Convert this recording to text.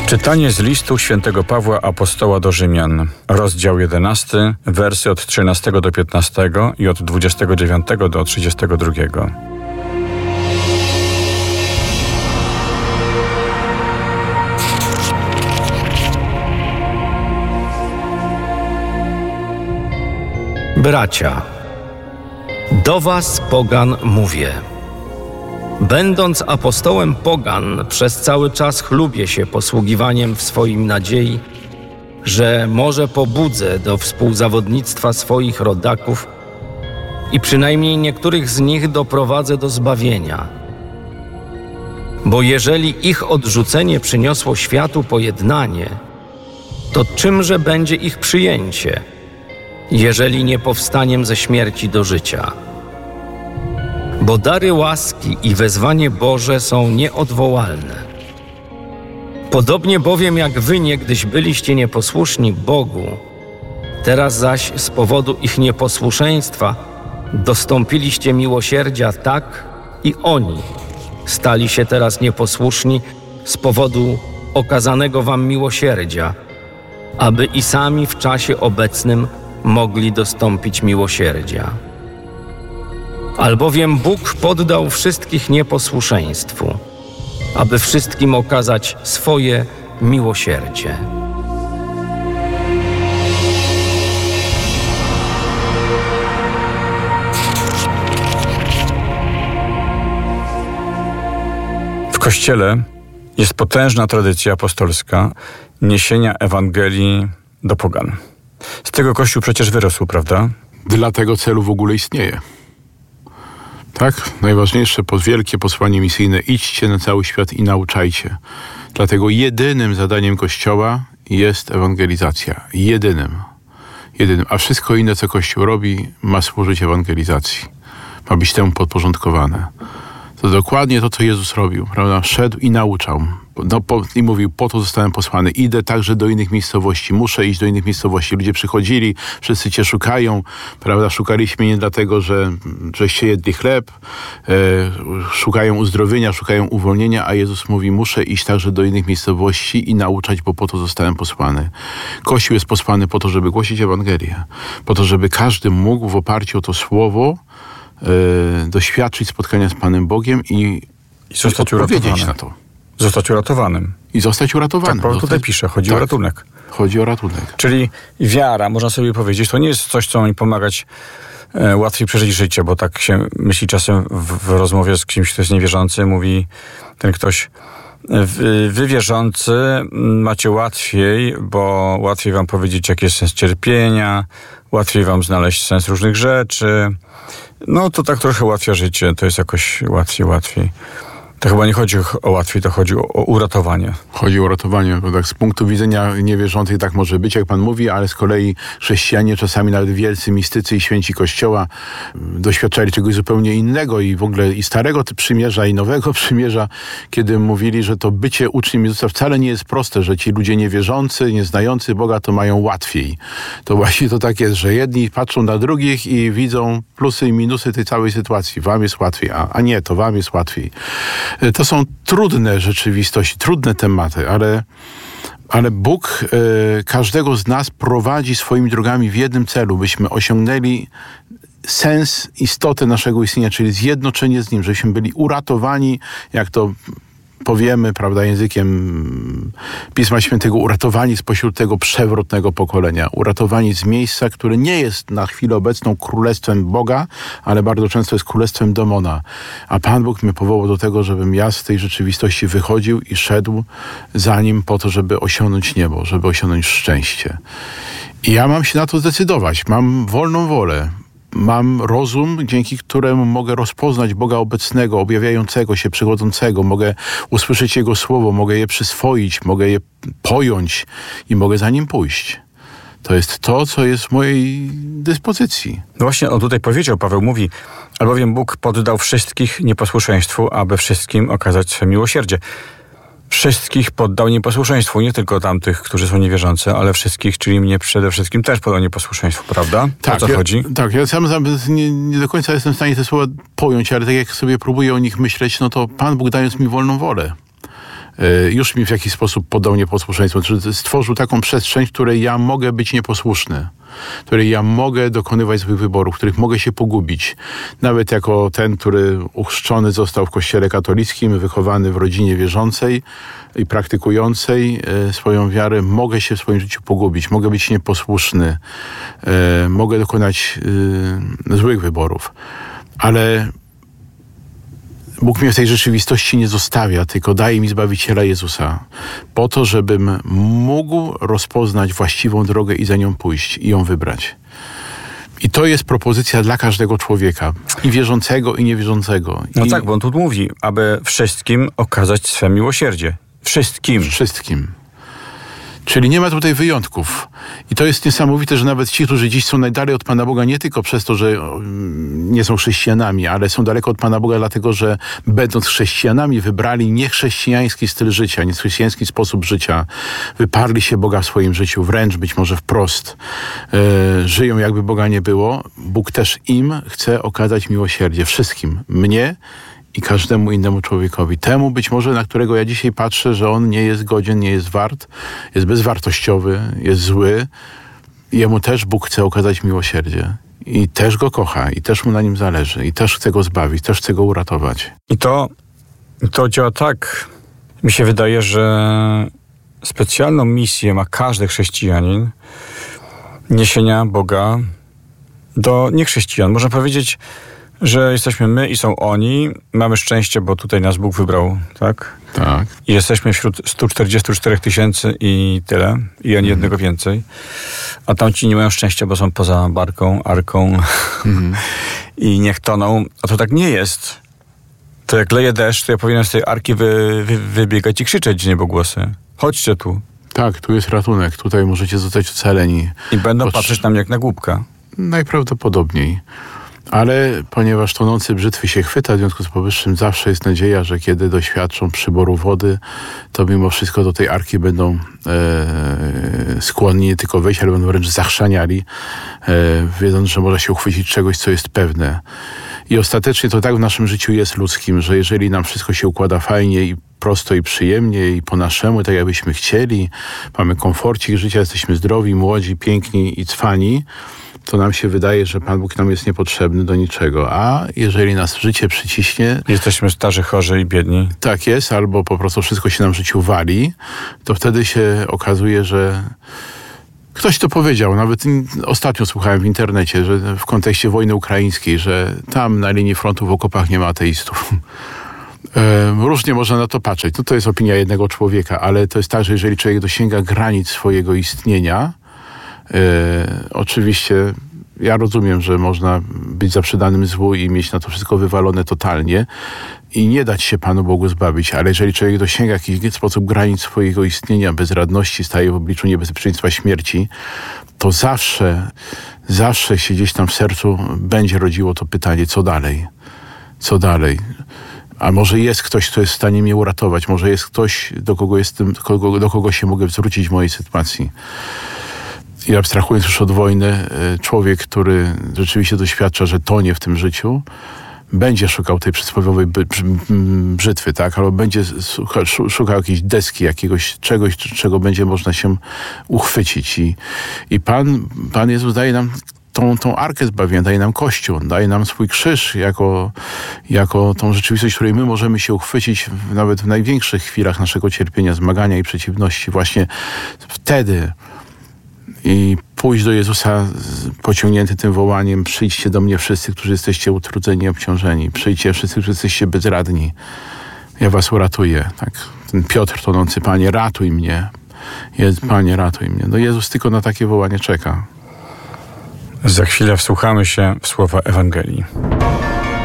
Czytanie z listu świętego Pawła Apostoła do Rzymian, rozdział 11, wersy od 13 do 15 i od 29 do 32. Bracia, do was pogan mówię. Będąc apostołem pogan, przez cały czas chlubię się posługiwaniem w swoim nadziei, że może pobudzę do współzawodnictwa swoich rodaków i przynajmniej niektórych z nich doprowadzę do zbawienia. Bo jeżeli ich odrzucenie przyniosło światu pojednanie, to czymże będzie ich przyjęcie, jeżeli nie powstaniem ze śmierci do życia? Bo dary łaski i wezwanie Boże są nieodwołalne. Podobnie bowiem jak wy niegdyś byliście nieposłuszni Bogu, teraz zaś z powodu ich nieposłuszeństwa dostąpiliście miłosierdzia, tak i oni stali się teraz nieposłuszni z powodu okazanego wam miłosierdzia, aby i sami w czasie obecnym mogli dostąpić miłosierdzia. Albowiem Bóg poddał wszystkich nieposłuszeństwu, aby wszystkim okazać swoje miłosierdzie. W Kościele jest potężna tradycja apostolska niesienia Ewangelii do pogan. Z tego Kościół przecież wyrósł, prawda? Dla tego celu w ogóle istnieje. Tak? Najważniejsze wielkie posłanie misyjne: idźcie na cały świat i nauczajcie. Dlatego jedynym zadaniem Kościoła jest ewangelizacja. Jedynym. A wszystko inne, co Kościół robi, ma służyć ewangelizacji. Ma być temu podporządkowane. To dokładnie to, co Jezus robił, prawda? Szedł i nauczał. I mówił: po to zostałem posłany. Idę także do innych miejscowości. Muszę iść do innych miejscowości. Ludzie przychodzili, wszyscy Cię szukają, prawda? Szukaliśmy nie dlatego, żeście jedli chleb, szukają uzdrowienia, szukają uwolnienia, a Jezus mówi: muszę iść także do innych miejscowości i nauczać, bo po to zostałem posłany. Kościół jest posłany po to, żeby głosić Ewangelię. Po to, żeby każdy mógł w oparciu o to słowo doświadczyć spotkania z Panem Bogiem i zostać odpowiedzieć na to. Zostać uratowanym. I zostać uratowanym. Tak, Paweł tutaj pisze, chodzi o ratunek. Chodzi o ratunek. Czyli wiara, można sobie powiedzieć, to nie jest coś, co ma mi pomagać łatwiej przeżyć życie, bo tak się myśli czasem w rozmowie z kimś, kto jest niewierzący, mówi ten ktoś: wy wierzący macie łatwiej, bo łatwiej wam powiedzieć, jaki jest sens cierpienia, łatwiej wam znaleźć sens różnych rzeczy. No to tak trochę ułatwia życie, to jest jakoś łatwiej. To chyba nie chodzi o łatwiej, to chodzi o uratowanie. Chodzi o uratowanie, bo tak z punktu widzenia niewierzących tak może być, jak Pan mówi, ale z kolei chrześcijanie, czasami nawet wielcy mistycy i święci Kościoła doświadczali czegoś zupełnie innego i w ogóle i Starego Przymierza, i Nowego Przymierza, kiedy mówili, że to bycie uczniem Jezusa wcale nie jest proste, że ci ludzie niewierzący, nieznający Boga to mają łatwiej. To właśnie to tak jest, że jedni patrzą na drugich i widzą plusy i minusy tej całej sytuacji. Wam jest łatwiej, a nie, to wam jest łatwiej. To są trudne rzeczywistości, trudne tematy, ale Bóg każdego z nas prowadzi swoimi drogami w jednym celu, byśmy osiągnęli sens, istotę naszego istnienia, czyli zjednoczenie z Nim, żebyśmy byli uratowani, jak to powiemy, prawda, językiem Pisma Świętego, uratowani spośród tego przewrotnego pokolenia, uratowani z miejsca, które nie jest na chwilę obecną królestwem Boga, ale bardzo często jest królestwem demona. A Pan Bóg mnie powołał do tego, żebym ja z tej rzeczywistości wychodził i szedł za Nim po to, żeby osiągnąć niebo, żeby osiągnąć szczęście. I ja mam się na to zdecydować. Mam wolną wolę. Mam rozum, dzięki któremu mogę rozpoznać Boga obecnego, objawiającego się, przychodzącego. Mogę usłyszeć Jego słowo, mogę je przyswoić, mogę je pojąć i mogę za Nim pójść. To jest to, co jest w mojej dyspozycji. No właśnie, on tutaj powiedział, Paweł mówi: albowiem Bóg poddał wszystkich nieposłuszeństwu, aby wszystkim okazać swe miłosierdzie. Wszystkich poddał nieposłuszeństwu, nie tylko tamtych, którzy są niewierzący, ale wszystkich, czyli mnie przede wszystkim też poddał nieposłuszeństwu, prawda? Tak, o co chodzi? Tak, ja sam nie do końca jestem w stanie te słowa pojąć, ale tak jak sobie próbuję o nich myśleć, no to Pan Bóg, dając mi wolną wolę, już mi w jakiś sposób podał nieposłuszeństwo. Stworzył taką przestrzeń, w której ja mogę być nieposłuszny, w której ja mogę dokonywać złych wyborów, w których mogę się pogubić. Nawet jako ten, który uchrzczony został w kościele katolickim, wychowany w rodzinie wierzącej i praktykującej swoją wiarę, mogę się w swoim życiu pogubić, mogę być nieposłuszny, mogę dokonać złych wyborów. Ale Bóg mnie w tej rzeczywistości nie zostawia, tylko daje mi Zbawiciela Jezusa po to, żebym mógł rozpoznać właściwą drogę i za nią pójść i ją wybrać. I to jest propozycja dla każdego człowieka, i wierzącego, i niewierzącego. No tak, bo on tu mówi, aby wszystkim okazać swe miłosierdzie. Wszystkim. Wszystkim. Czyli nie ma tutaj wyjątków. I to jest niesamowite, że nawet ci, którzy dziś są najdalej od Pana Boga, nie tylko przez to, że nie są chrześcijanami, ale są daleko od Pana Boga, dlatego że będąc chrześcijanami wybrali niechrześcijański styl życia, niechrześcijański sposób życia. Wyparli się Boga w swoim życiu, wręcz być może wprost. Żyją jakby Boga nie było. Bóg też im chce okazać miłosierdzie. Wszystkim. Mnie i każdemu innemu człowiekowi. Temu być może, na którego ja dzisiaj patrzę, że on nie jest godzien, nie jest wart, jest bezwartościowy, jest zły. Jemu też Bóg chce okazać miłosierdzie. I też go kocha, i też mu na nim zależy, i też chce go zbawić, też chce go uratować. I to działa tak, mi się wydaje, że specjalną misję ma każdy chrześcijanin niesienia Boga do niechrześcijan. Można powiedzieć, że jesteśmy my i są oni. Mamy szczęście, bo tutaj nas Bóg wybrał, tak? Tak. I jesteśmy wśród 144 000 i tyle. I ani jednego więcej. A tamci nie mają szczęścia, bo są poza arką i niech toną. A to tak nie jest. To jak leje deszcz, to ja powinienem z tej arki wybiegać i krzyczeć niebogłosy. Chodźcie tu. Tak, tu jest ratunek. Tutaj możecie zostać ocaleni. I będą patrzeć na mnie jak na głupka. Najprawdopodobniej. Ale ponieważ tonący brzytwy się chwyta, w związku z powyższym zawsze jest nadzieja, że kiedy doświadczą przyboru wody, to mimo wszystko do tej arki będą skłonni nie tylko wejść, ale będą wręcz zachrzaniali, wiedząc, że może się uchwycić czegoś, co jest pewne. I ostatecznie to tak w naszym życiu jest ludzkim, że jeżeli nam wszystko się układa fajnie i prosto i przyjemnie i po naszemu, tak jakbyśmy chcieli, mamy komforcik życia, jesteśmy zdrowi, młodzi, piękni i cwani, to nam się wydaje, że Pan Bóg nam jest niepotrzebny do niczego. A jeżeli nas życie przyciśnie... Jesteśmy starzy, chorzy i biedni. Tak jest, albo po prostu wszystko się nam w życiu wali, to wtedy się okazuje, że... Ktoś to powiedział, nawet ostatnio słuchałem w internecie, że w kontekście wojny ukraińskiej, że tam na linii frontu w okopach nie ma ateistów. Różnie można na to patrzeć. No to jest opinia jednego człowieka, ale to jest tak, że jeżeli człowiek dosięga granic swojego istnienia, oczywiście ja rozumiem, że można być zaprzedanym złu i mieć na to wszystko wywalone totalnie i nie dać się Panu Bogu zbawić, ale jeżeli człowiek dosięga w jakiś sposób granic swojego istnienia, bezradności, staje w obliczu niebezpieczeństwa śmierci, to zawsze się gdzieś tam w sercu będzie rodziło to pytanie, co dalej? Co dalej? A może jest ktoś, kto jest w stanie mnie uratować? Może jest ktoś, do kogo się mogę zwrócić w mojej sytuacji? I abstrahując już od wojny, człowiek, który rzeczywiście doświadcza, że tonie w tym życiu, będzie szukał tej przysłowiowej brzytwy, tak? Albo będzie szukał jakiejś deski, jakiegoś czegoś, czego będzie można się uchwycić. I Pan Jezus daje nam tą arkę zbawienia, daje nam Kościół, daje nam swój krzyż jako tą rzeczywistość, której my możemy się uchwycić nawet w największych chwilach naszego cierpienia, zmagania i przeciwności. Właśnie wtedy i pójść do Jezusa pociągnięty tym wołaniem: przyjdźcie do mnie wszyscy, którzy jesteście utrudzeni i obciążeni. Przyjdźcie wszyscy, którzy jesteście bezradni. Ja was uratuję. Tak? Ten Piotr tonący: Panie, ratuj mnie. Panie, ratuj mnie. No Jezus tylko na takie wołanie czeka. Za chwilę wsłuchamy się w słowa Ewangelii.